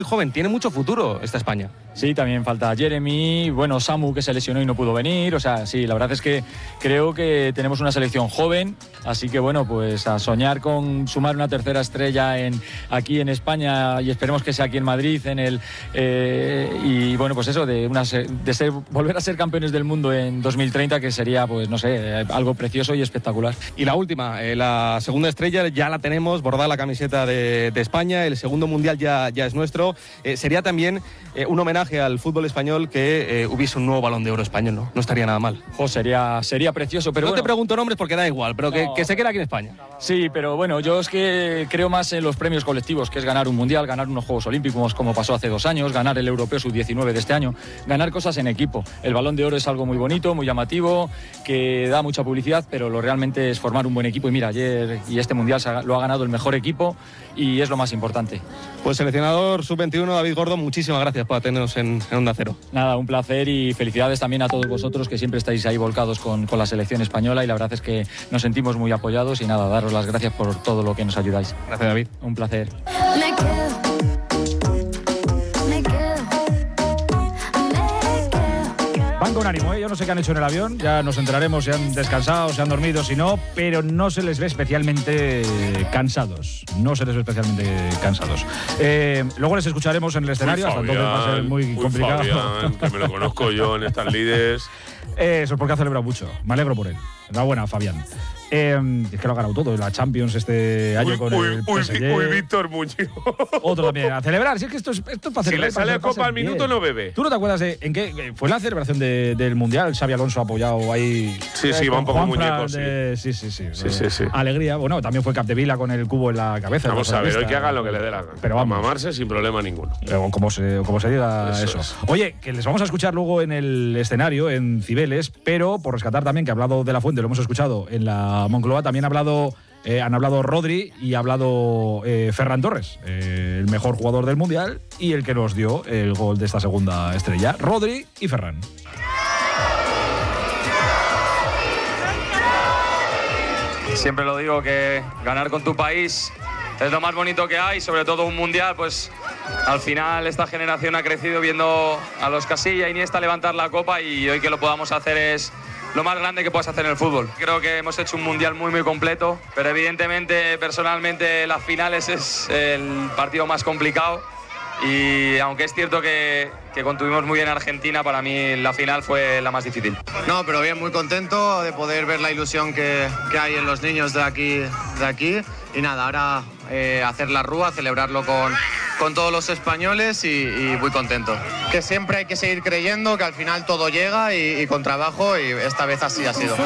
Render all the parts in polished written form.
joven, tiene mucho futuro esta España. Sí, también falta Jeremy, bueno, Samu, que se lesionó y no pudo venir. O sea, sí, la verdad es que creo que tenemos una selección joven, así que bueno, pues a soñar con sumar una tercera estrella aquí en España, y esperemos que sea aquí en Madrid, y bueno, pues eso, volver a ser campeones del mundo en 2030, que sería, pues no sé, algo precioso y espectacular. Y la última, la segunda estrella ya la tenemos, bordada la camiseta de España, el segundo mundial ya es nuestro. Sería también un homenaje al fútbol español que hubiese un nuevo Balón de Oro español, ¿no? No estaría nada mal. Sería precioso, pero no bueno, te pregunto nombres porque da igual, pero que se quede aquí en España. Sí, pero bueno, yo es que creo más en los premios colectivos, que es ganar un mundial, ganar unos Juegos Olímpicos como pasó hace 2 años, ganar el Europeo Sub-19 de este año, ganar cosas en equipo. El Balón de Oro es algo muy bonito, muy llamativo, que da mucha publicidad, pero lo realmente es formar un buen equipo. Y mira, ayer y este mundial lo ha ganado el mejor equipo y es lo más importante. Pues seleccionador Sub-21 David Gordo, muchísimas gracias por atendernos en Onda Cero. Nada, un placer y felicidades también a todos vosotros que siempre estáis ahí volcados con la selección española, y la verdad es que nos sentimos muy apoyados, y nada, daros las gracias por todo lo que nos ayudáis. Gracias, David. Un placer. Van con ánimo, ¿eh? Yo no sé qué han hecho en el avión, ya nos enteraremos si han descansado, si han dormido, si no, pero no se les ve especialmente cansados. Luego les escucharemos en el escenario, hasta entonces va a ser muy complicado. Fabián, que me lo conozco yo en estas lides. Eso es porque ha celebrado mucho, me alegro por él. Enhorabuena, Fabián. Es que lo ha ganado todo, la Champions este año con el PSG. Víctor Muñoz. Otro también, a celebrar. Si es que esto es para celebrar. Si le sale copa al minuto, no bebe. ¿Tú no te acuerdas de en qué fue la celebración del Mundial? Xabi Alonso apoyado ahí. Sí, va un poco muñeco, sí. Sí. Alegría. Bueno, también fue Capdevila con el cubo en la cabeza. Vamos a ver, hoy que hagan lo que le dé la gana. Pero vamos. A mamarse sin problema ninguno. Pero como se diga eso. Oye, que les vamos a escuchar luego en el escenario, en Cibeles, pero por rescatar también que ha hablado de la Fuente, lo hemos escuchado en la Moncloa, también han hablado Rodri y ha hablado Ferran Torres, el mejor jugador del Mundial y el que nos dio el gol de esta segunda estrella. Rodri y Ferran. Siempre lo digo, que ganar con tu país es lo más bonito que hay, sobre todo un mundial, pues al final esta generación ha crecido viendo a los Casilla y Iniesta levantar la copa, y hoy que lo podamos hacer es lo más grande que puedas hacer en el fútbol. Creo que hemos hecho un mundial muy completo, pero evidentemente, personalmente, las finales es el partido más complicado, y aunque es cierto que contuvimos muy bien a Argentina, para mí la final fue la más difícil. No, pero bien, muy contento de poder ver la ilusión que hay en los niños de aquí. Y nada, ahora hacer la rúa, celebrarlo con todos los españoles y muy contento. Que siempre hay que seguir creyendo que al final todo llega y con trabajo, y esta vez así ha sido.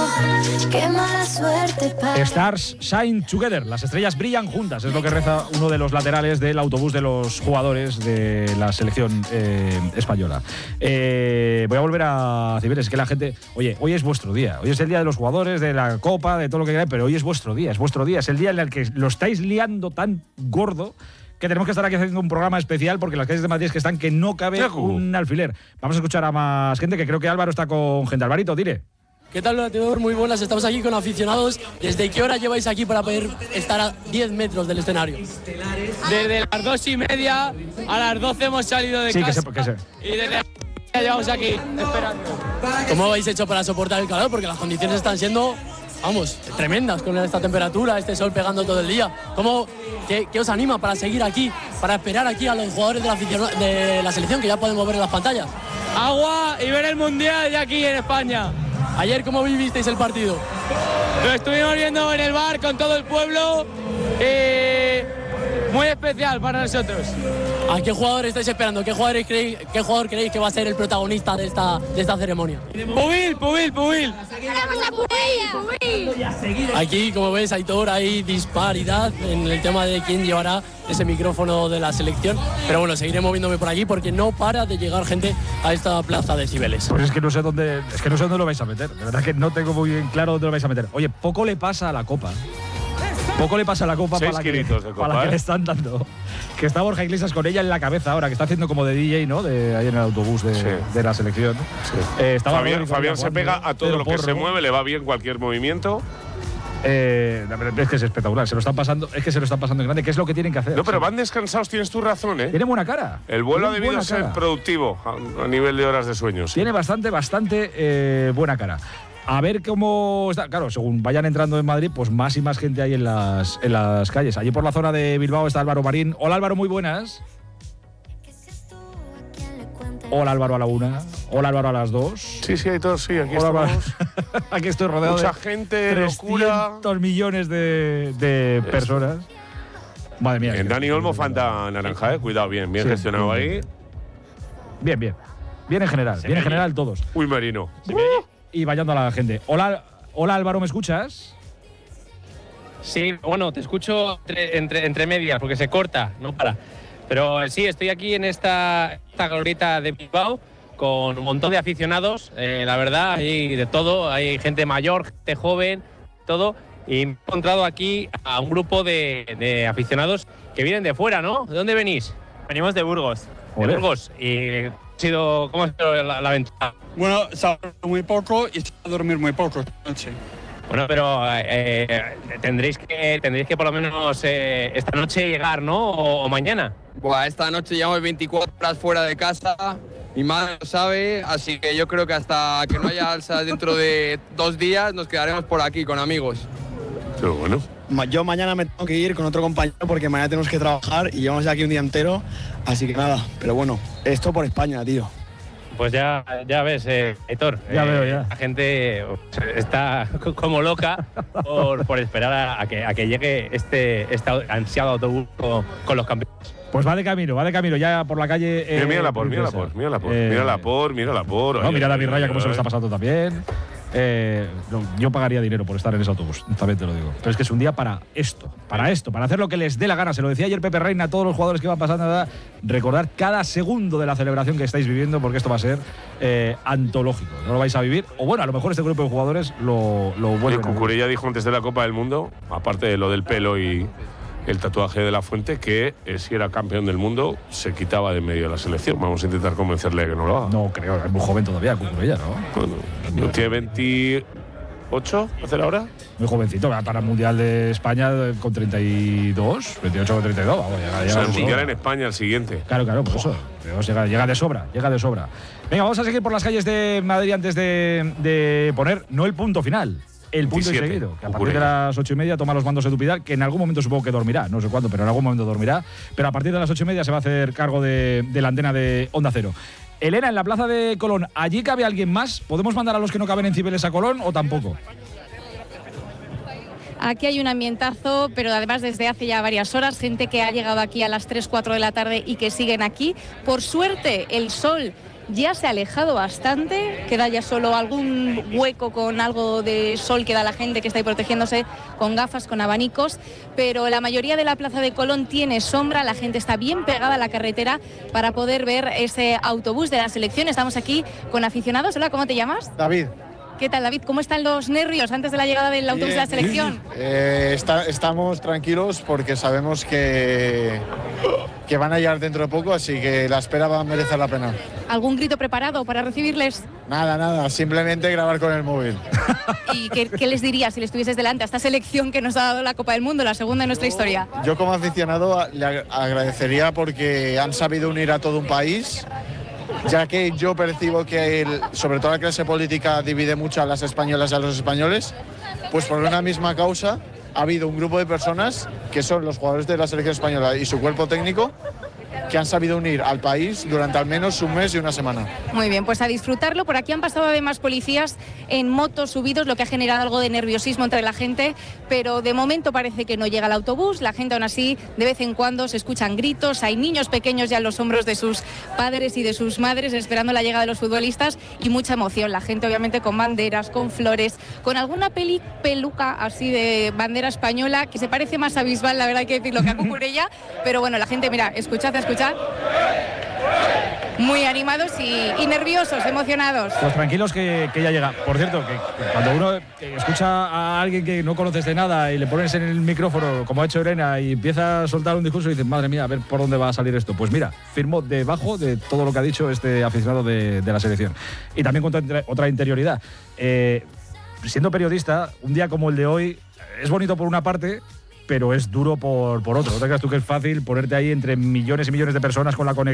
Stars shine together, las estrellas brillan juntas, es lo que reza uno de los laterales del autobús de los jugadores de la selección española. Voy a volver a Cibeles, que la gente… Oye, hoy es vuestro día, hoy es el día de los jugadores, de la Copa, de todo lo que queráis, pero hoy es vuestro día, es el día en el que lo estáis liando tan gordo que tenemos que estar aquí haciendo un programa especial, porque las calles de Madrid es que están que no cabe un alfiler. Vamos a escuchar a más gente, que creo que Álvaro está con gente. Alvarito, dile. ¿Qué tal, Lateador? Muy buenas, estamos aquí con aficionados. ¿Desde qué hora lleváis aquí para poder estar a 10 metros del escenario? Desde las 2:30 a las 12 hemos salido de casa. Y desde las llevamos aquí esperando. ¿Cómo habéis hecho para soportar el calor? Porque las condiciones están siendo, vamos, tremendas con esta temperatura, este sol pegando todo el día. ¿Qué os anima para seguir aquí, para esperar aquí a los jugadores de la selección, que ya podemos ver en las pantallas? Agua y ver el Mundial de aquí en España. Ayer, ¿cómo vivisteis el partido? Lo estuvimos viendo en el bar con todo el pueblo. Muy especial para nosotros. ¿A qué jugador estáis esperando? ¿Qué jugador creéis que va a ser el protagonista de esta ceremonia? Pubil. Aquí, como ves, Aitor, hay disparidad en el tema de quién llevará ese micrófono de la selección. Pero bueno, seguiré moviéndome por aquí porque no para de llegar gente a esta plaza de Cibeles. Pues es que no sé dónde lo vais a meter. De verdad que no tengo muy bien claro dónde lo vais a meter. Oye, poco le pasa a la Copa. Poco le pasa a la Copa para la que le están dando. Que está Borja Iglesias con ella en la cabeza ahora, que está haciendo como de DJ, ¿no? Ahí en el autobús de la selección. Sí. Fabián se pega a todo lo que se mueve, le va bien cualquier movimiento. Es que es espectacular, se lo están pasando en grande. ¿Qué es lo que tienen que hacer? No, pero van descansados, tienes tu razón, ¿eh? Tiene buena cara. El vuelo ha debido ser productivo a nivel de horas de sueño. Sí. Tiene bastante buena cara. A ver cómo está. Claro, según vayan entrando en Madrid, pues más y más gente hay en las calles. Allí por la zona de Bilbao está Álvaro Marín. Hola, Álvaro, muy buenas. Hola, Álvaro, a la 1. Hola, Álvaro, a las 2. Sí, hay todos, sí, aquí estamos. Aquí estoy rodeado mucha de gente, 300 millones de personas. Madre mía. En Dani Olmo, Fanta naranja, cuidado, bien sí, gestionado ahí. Bien. Bien en general, todos. Uy, Merino. Y vayando a la gente. Hola, Álvaro, ¿me escuchas? Sí, bueno, te escucho entre medias, porque se corta, no para. Pero sí, estoy aquí en esta glorieta de Bilbao con un montón de aficionados, la verdad, hay de todo, hay gente mayor, gente joven, todo. Y me he encontrado aquí a un grupo de aficionados que vienen de fuera, ¿no? ¿De dónde venís? Venimos de Burgos. De Burgos. ¿Y cómo ha sido la aventura? Bueno, se ha dormido muy poco y se va a dormir muy poco esta noche. Bueno, pero tendréis que por lo menos esta noche llegar, ¿no? O mañana. Buah, esta noche llevamos 24 horas fuera de casa, mi madre lo sabe, así que yo creo que hasta que no haya alza dentro de 2 días nos quedaremos por aquí con amigos. Pero bueno. Yo mañana me tengo que ir con otro compañero porque mañana tenemos que trabajar y llevamos ya aquí un día entero, así que nada, pero bueno, esto por España, tío. Pues ya ves, Héctor. Ya veo, ya. La gente está como loca por esperar a que llegue este ansiado autobús con los campeones. Pues va de camino, ya por la calle. Mira la por. No, mira a David Raya cómo se lo está pasando también. Yo pagaría dinero por estar en ese autobús, también te lo digo. Pero es que es un día para esto, para hacer lo que les dé la gana. Se lo decía ayer Pepe Reina a todos los jugadores que van pasando, ¿verdad? Recordar cada segundo de la celebración que estáis viviendo, porque esto va a ser antológico. No lo vais a vivir, o bueno, a lo mejor este grupo de jugadores lo vuelven. Cucurella dijo antes de la Copa del Mundo, aparte de lo del pelo y el tatuaje de la Fuente, que si era campeón del mundo se quitaba de medio de la selección. Vamos a intentar convencerle de que no lo haga. No creo, es muy joven todavía, Cucurella, ¿no? Bueno, tiene 28, ¿hacer ahora? Muy jovencito, para el Mundial de España con 32, 28 con 32. Vamos, llega el Mundial en España, el siguiente. Claro, por eso. Llega de sobra. Venga, vamos a seguir por las calles de Madrid antes de poner, no el punto final, el punto y seguido, que a partir de las 8:30 toma los mandos de Dupidal, que en algún momento supongo que dormirá, no sé cuándo, pero en algún momento dormirá. Pero a partir de las 8:30 se va a hacer cargo de la antena de Onda Cero. Elena, en la plaza de Colón, ¿allí cabe alguien más? ¿Podemos mandar a los que no caben en Cibeles a Colón o tampoco? Aquí hay un ambientazo, pero además desde hace ya varias horas, gente que ha llegado aquí a las 3, 4 de la tarde y que siguen aquí. Por suerte, el sol ya se ha alejado bastante, queda ya solo algún hueco con algo de sol que da la gente que está ahí protegiéndose con gafas, con abanicos, pero la mayoría de la plaza de Colón tiene sombra, la gente está bien pegada a la carretera para poder ver ese autobús de la selección. Estamos aquí con aficionados. Hola, ¿cómo te llamas? David. ¿Qué tal, David? ¿Cómo están los nervios antes de la llegada del autobús de la selección? Estamos tranquilos porque sabemos que van a llegar dentro de poco, así que la espera va a merecer la pena. ¿Algún grito preparado para recibirles? Nada, simplemente grabar con el móvil. ¿Y qué les dirías si les estuvieses delante a esta selección que nos ha dado la Copa del Mundo, la segunda de nuestra historia? Yo como aficionado le agradecería porque han sabido unir a todo un país, ya que yo percibo que sobre todo la clase política divide mucho a las españolas y a los españoles, pues por una misma causa ha habido un grupo de personas que son los jugadores de la selección española y su cuerpo técnico que han sabido unir al país durante al menos un mes y una semana. Muy bien, pues a disfrutarlo. Por aquí han pasado además policías en motos subidos, lo que ha generado algo de nerviosismo entre la gente, pero de momento parece que no llega el autobús. La gente aún así, de vez en cuando se escuchan gritos, hay niños pequeños ya en los hombros de sus padres y de sus madres esperando la llegada de los futbolistas y mucha emoción. La gente obviamente con banderas, con flores, con alguna peluca así de bandera española que se parece más a Bisbal, la verdad hay que decirlo, que a Cucurella, pero bueno, la gente, mira, escuchad, muy animados y nerviosos, emocionados. Pues tranquilos que ya llega. Por cierto, que cuando uno escucha a alguien que no conoces de nada y le pones en el micrófono, como ha hecho Elena, y empieza a soltar un discurso y dices, madre mía, a ver por dónde va a salir esto. Pues mira, firmo debajo de todo lo que ha dicho este aficionado de la selección. Y también con otra interioridad. Siendo periodista, un día como el de hoy, es bonito por una parte, pero es duro por otro. No te creas tú que es fácil ponerte ahí entre millones y millones de personas con la conexión